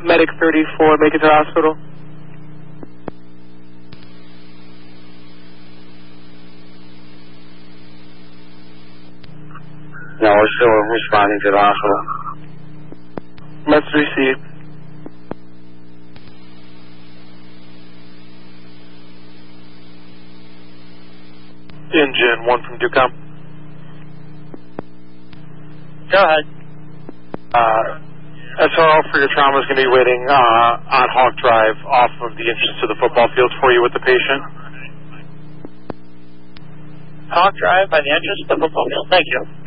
Medic 34, make it to the hospital. No, we're still responding to the hospital. Let's receive. Engine 1 from Ducom. Go ahead. SRL for your trauma is going to be waiting on Hawk Drive off of the entrance to the football field for you with the patient. Hawk Drive by the entrance to the football field. Thank you.